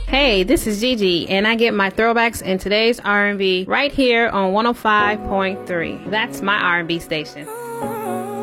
Hey, this is Gigi, and I get my throwbacks in today's R&B right here on 105.3. That's my R&B station.